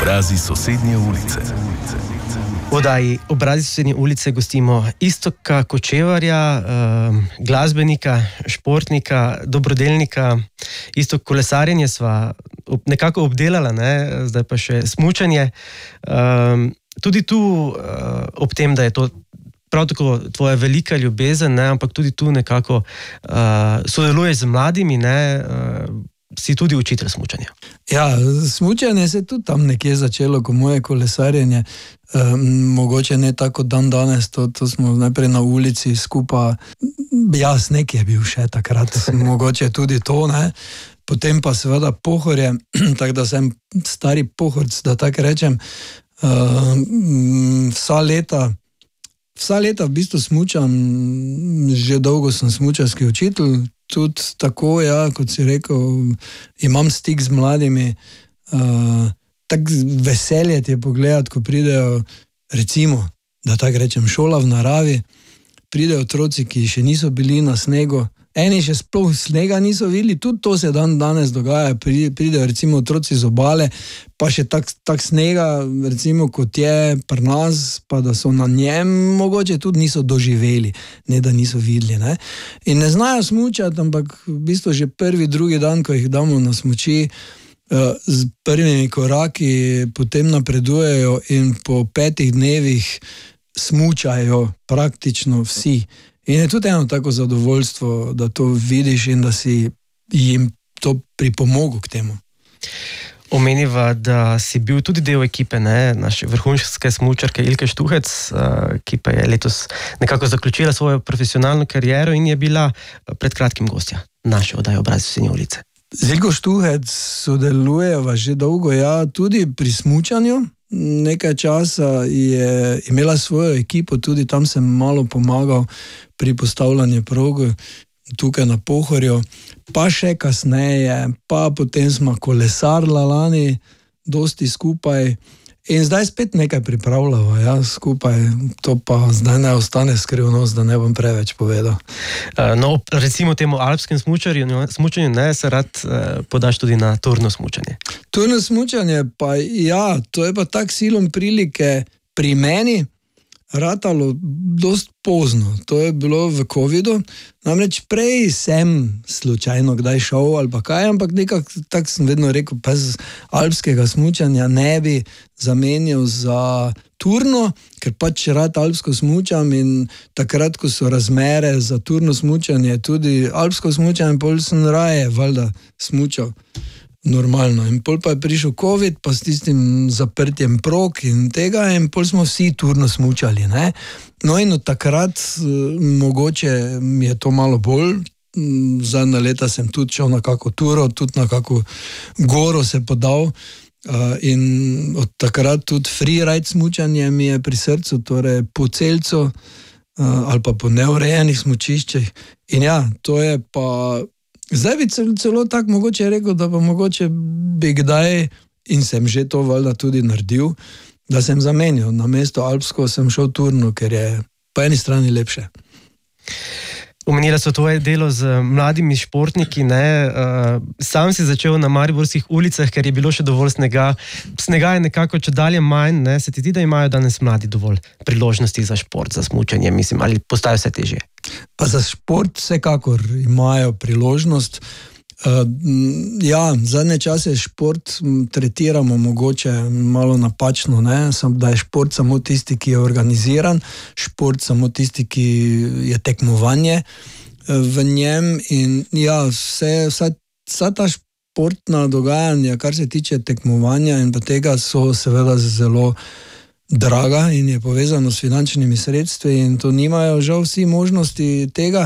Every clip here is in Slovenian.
Obrazi sosednje ulice. V oddaji Obrazi sosednje ulice gostimo Iztoka Kočevarja, glasbenika, športnika, dobrodelnika. Iztok, kolesarjenje sva nekako obdelala, ne? Zdaj pa še smučanje. Tudi tu, ob tem, da je to prav tako tvoja velika ljubezen, ne? Ampak tudi tu nekako sodeluješ z mladimi, ne? Si tudi učitelj smučanja. Ja, smučanje se tudi tam nekje začelo, ko moje kolesarjenje. Mogoče ne tako dan danes, to smo najprej na ulici skupaj. Ja, sneg je bil še takrat, mogoče tudi to, ne. Potem pa seveda Pohorje, tako da sem stari pohorc, da tako rečem. Vsa leta v bistvu smučam, že dolgo sem smučarski učitelj, tudi tako, ja, kot si rekel, imam stik z mladimi, tako veselje ti je pogledati, ko pridejo, recimo, da tako rečem, šola v naravi, pridejo otroci, ki še niso bili na snegu, eni še sploh snega niso videli, tudi to se danes dogaja, pridejo recimo otroci z obale, pa še tak snega, recimo kot je pri nas, pa da so na njem, mogoče tudi niso doživeli, ne da niso videli, ne. In ne znajo smučati, ampak v bistvu že prvi, drugi dan, ko jih damo na smuči, z prvimi koraki potem napredujejo in po 5 dnevih smučajo praktično vsi. In je tudi eno tako zadovoljstvo, da to vidiš in da si jim to pripomogel k temu. Omeniva, da si bil tudi del ekipe, ne, naše vrhunske smučarke Ilke Štuhec, ki pa je letos nekako zaključila svojo profesionalno kariero in je bila pred kratkim gostja naše oddaje Obrazi sosednje ulice. Z Ilko Štuhec sodelujeva že dolgo, ja, tudi pri smučanju. Nekaj časa je imela svojo ekipo, tudi tam sem malo pomagal pri postavljanju prog tukaj na Pohorju, pa še kasneje, pa potem smo kolesarila lani dosti skupaj in zdaj spet nekaj pripravljava, ja, skupaj, to pa zdaj ne ostane skrivnost, da ne bom preveč povedal. No, recimo temu alpskem smučanju, ne, se rad podaš tudi na turno smučanje. Turno smučanje pa, ja, to je pa tak silom prilike pri meni ratalo dost pozno. To je bilo v covidu, namreč prej sem slučajno kdaj šel ali pa kaj, ampak nekako tak sem vedno rekel, pa z alpskega smučanja ne bi zamenjal za turno, ker pač rad alpsko smučam in takrat, ko so razmere za turno smučanje, tudi alpsko smučanje, pol sem raje valjda smučal normalno. In pol pa je prišel covid, pa s tistim zaprtjem prog in tega in pol smo vsi turno smučali, ne. No in od takrat mogoče mi je to malo bolj, zadnja leta sem tudi šel na kako turo, tudi na kako goro se podal in od takrat tudi freeride smučanje mi je pri srcu, torej po celcu ali pa po neurejenih smučiščih. In ja, to je pa zdaj bi celo tako mogoče rekel, da pa mogoče bi kdaj, in sem že to valjda tudi naredil, da sem zamenil. Na mesto alpsko sem šel turno, ker je po eni strani lepše. Omenila so tvoje delo z mladimi športniki, ne. Sam si začel na mariborskih ulicah, ker je bilo še dovolj snega. Snega je nekako čedalje manj, ne. Se ti zdi, da imajo danes mladi dovolj priložnosti za šport, za smučanje, mislim, ali postaja vse težje? Pa za šport vsekakor imajo priložnost. Ja, zadnje čase šport tretiramo mogoče malo napačno, ne, da je šport samo tisti, ki je organiziran, šport samo tisti, ki je tekmovanje v njem in ja, vsa ta športna dogajanja, kar se tiče tekmovanja in pa tega, so seveda zelo draga in je povezano s finančnimi sredstvi in to nimajo žal vsi možnosti tega.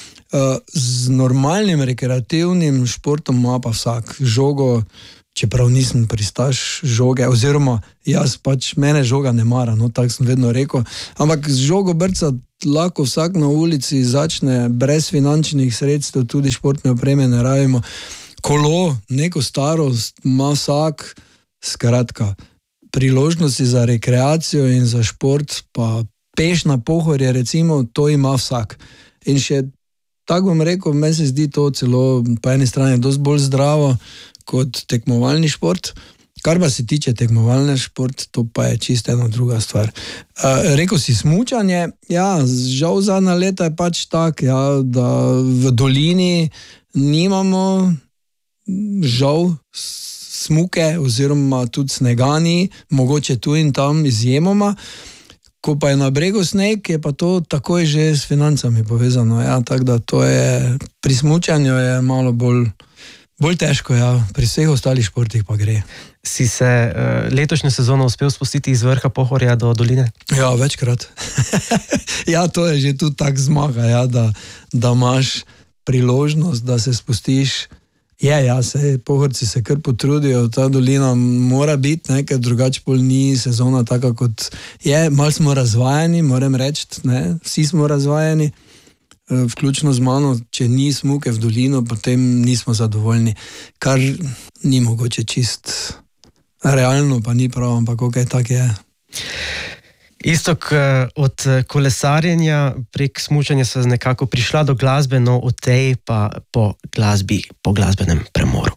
Z normalnim rekreativnim športom ima pa vsak žogo, čeprav nisem pristaš žoge, oziroma jaz pač, mene žoga ne mara, no, tako sem vedno rekel, ampak z žogo brcati lahko vsak na ulici začne brez finančnih sredstev, tudi športne opreme ne rabimo. Kolo, neko starost ima vsak, skratka, priložnosti za rekreacijo in za šport, pa peš na Pohorje recimo, to ima vsak. In še tako bom rekel, meni se zdi to celo po eni strani dosti bolj zdravo kot tekmovalni šport, Kar pa se tiče tekmovalne šport, to pa je čisto ena druga stvar. Rekel si smučanje, ja, žal zadnja leta je pač tak, ja, da v dolini nimamo žal smuke oziroma tudi snegani, mogoče tu in tam izjemoma. Ko pa je na bregu sneg, je pa to takoj že s financami povezano. Ja, tako da to je, pri smučanju je malo bolj težko, ja, pri vseh ostalih športih pa gre. Si se letošnjo sezono uspel spustiti iz vrha Pohorja do doline? Ja, večkrat. Ja, to je že tudi tak zmaga, ja, da imaš priložnost, da se spustiš. Ja, Pohorci se kar potrudijo, ta dolina mora biti, ne, ker drugače pol ni sezona taka kot je. Malo smo razvajeni, moram reči, ne, vsi smo razvajeni, vključno z mano, če ni smuke v dolino, potem nismo zadovoljni, kar ni mogoče čist realno, pa ni prav, ampak ok, tak je. Iztok, od kolesarjenja prek smučanja se nekako prišla do glasbe, no od tej pa po glasbi, po glasbenem premoru.